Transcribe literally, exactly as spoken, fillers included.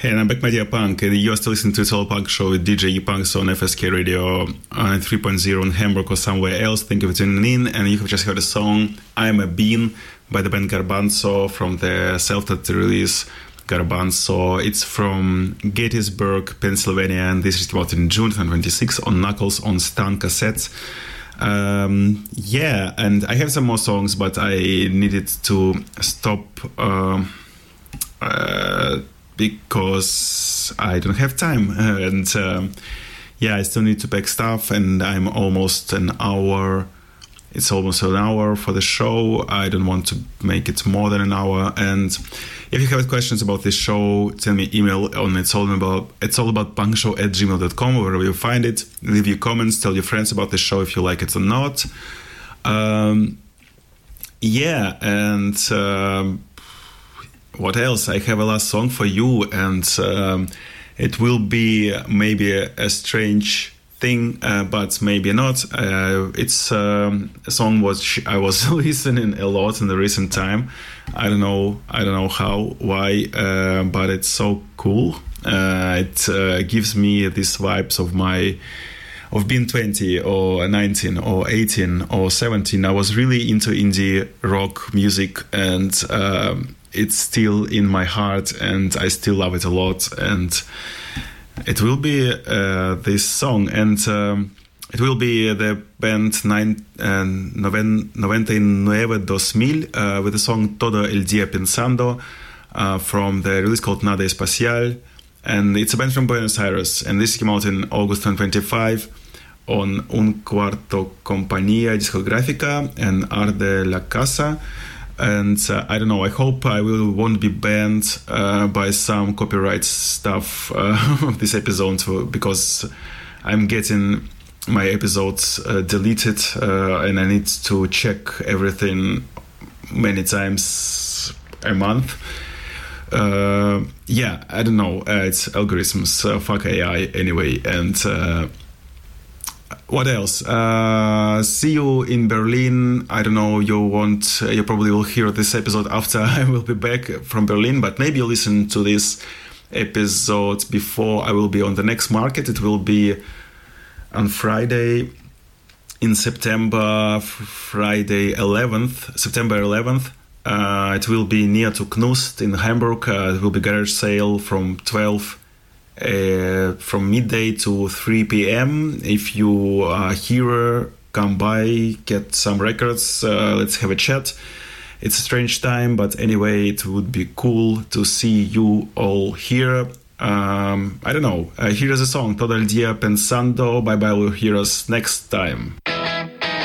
Hey, and I'm back, my dear punk. And you're still listening to It's All Punk Show with D J E-Punks on F S K Radio on three point oh in Hamburg or somewhere else. Thank you for tuning in. And you have just heard a song, I'm a Bean, by the band Garbanzo from the self-titled release Garbanzo. It's from Gettysburg, Pennsylvania, and this is came out in June twenty twenty-six on Knuckles on Stun cassettes. Um, yeah, and I have some more songs, but I needed to stop uh, uh, because I don't have time. Uh, and um, yeah, I still need to pack stuff, and I'm almost an hour. It's almost an hour for the show. I don't want to make it more than an hour. And if you have questions about this show, send me email on it's all about it's all about punk show at gmail dot com, wherever you find it. Leave your comments, tell your friends about the show if you like it or not. Um, yeah, and um, what else? I have a last song for you, and um, it will be maybe a, a strange thing, uh, but maybe not. Uh, it's um, a song which I was listening a lot in the recent time. I don't know. I don't know how, why, uh, but it's so cool. Uh, it uh, gives me these vibes of my of being twenty or nineteen or eighteen or seventeen. I was really into indie rock music, and um, it's still in my heart, and I still love it a lot. And it will be uh, this song, and um, it will be the band nine, uh, noventa y nueve dos mil uh, with the song Todo el Día Pensando uh, from the release called Nada Espacial. And it's a band from Buenos Aires, and this came out in August twenty twenty-five on Un Cuarto Compañía Discográfica and Arde la Casa. And uh, I don't know, I hope I will won't be banned uh, by some copyright stuff uh, of this episode, because I'm getting my episodes uh, deleted uh, and I need to check everything many times a month. Uh, yeah, I don't know, uh, it's algorithms, uh, fuck A I anyway. And uh, what else? Uh, see you in Berlin. I don't know, you won't, you probably will hear this episode after I will be back from Berlin, but maybe you'll listen to this episode before I will be on the next market. It will be on Friday in September, Friday eleventh, September eleventh. Uh, it will be near to Knust in Hamburg. Uh, it will be garage sale from twelve Uh, from midday to three p.m. If you are here, come by, get some records, uh, let's have a chat. It's a strange time, but anyway, it would be cool to see you all here. Um, I don't know, uh, here is a song, Todo el Día Pensando. Bye bye, we'll hear us next time.